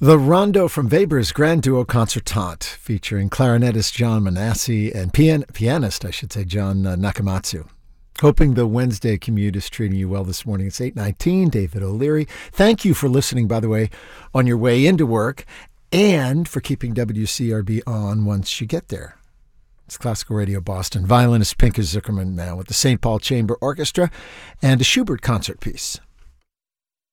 The Rondo from Weber's Grand Duo Concertante, featuring clarinetist John Manassi and pianist, John Nakamatsu. Hoping the Wednesday commute is treating you well this morning. It's 8:19, David O'Leary. Thank you for listening, by the way, on your way into work and for keeping WCRB on once you get there. It's Classical Radio Boston. Violinist Pinka Zuckerman now with the St. Paul Chamber Orchestra and a Schubert concert piece.